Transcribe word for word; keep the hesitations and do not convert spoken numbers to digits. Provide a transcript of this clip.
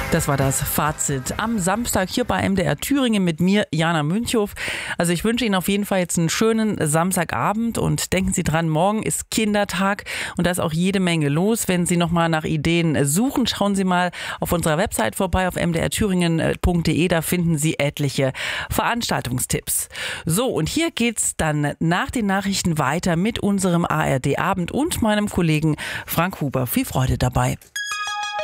Das war das Fazit am Samstag hier bei M D R Thüringen mit mir, Jana Münchow. Also ich wünsche Ihnen auf jeden Fall jetzt einen schönen Samstagabend und denken Sie dran, morgen ist Kindertag und da ist auch jede Menge los. Wenn Sie nochmal nach Ideen suchen, schauen Sie mal auf unserer Website vorbei auf m d r thüringen punkt d e, da finden Sie etliche Veranstaltungstipps. So, und hier geht's dann nach den Nachrichten weiter mit unserem A R D Abend und meinem Kollegen Frank Huber. Viel Freude dabei.